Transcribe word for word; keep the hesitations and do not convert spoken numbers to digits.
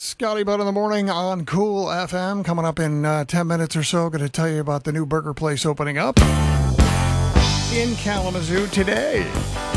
Scotty Bud in the morning on Cool F M. Coming up in uh, ten minutes or so, going to tell you about the new burger place opening up in Kalamazoo today.